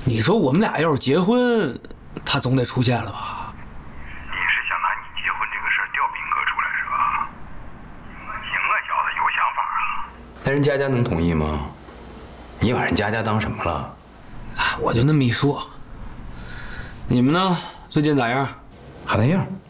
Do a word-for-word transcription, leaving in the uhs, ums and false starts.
你说我们俩要是结婚，他总得出现了吧？ 你是想拿你结婚这个事儿吊斌哥出来是吧？行啊，小子，有想法啊。 那人佳佳能同意吗？你把人佳佳当什么了？ 我就那么一说。你们呢？最近咋样？ 还那样。